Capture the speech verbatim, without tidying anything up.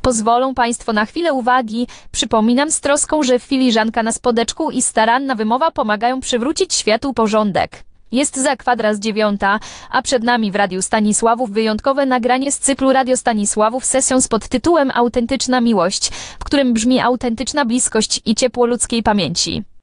Pozwolą Państwo na chwilę uwagi. Przypominam z troską, że filiżanka na spodeczku i staranna wymowa pomagają przywrócić światu porządek. Jest za kwadras dziewiąta, a przed nami w Radiu Stanisławów wyjątkowe nagranie z cyklu Radio Stanisławów z sesją z podtytułem Autentyczna miłość, w którym brzmi autentyczna bliskość i ciepło ludzkiej pamięci.